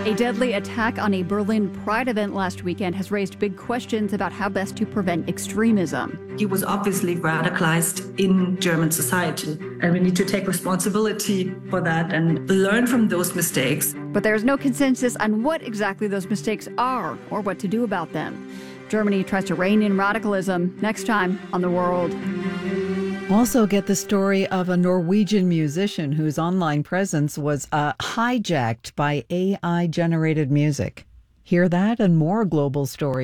A deadly attack on a Berlin Pride event last weekend has raised big questions about how best to prevent extremism. He was obviously radicalized in German society, and we need to take responsibility for that and learn from those mistakes. But there's no consensus on what exactly those mistakes are or what to do about them. Germany tries to rein in radicalism next time on The World. Also get the story of a Norwegian musician whose online presence was hijacked by AI-generated music. Hear that and more global stories